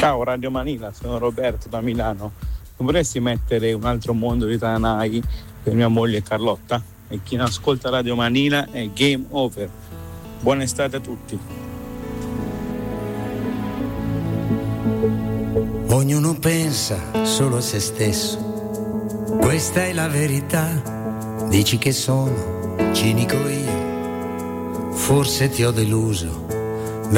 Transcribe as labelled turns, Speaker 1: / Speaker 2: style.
Speaker 1: Ciao Radio Manila, sono Roberto da Milano. Non vorresti mettere un altro mondo di Tananai per mia moglie Carlotta? E chi non ascolta Radio Manila è game over. Buona estate a tutti.
Speaker 2: Ognuno pensa solo a se stesso, questa è la verità. Dici che sono cinico io, forse ti ho deluso,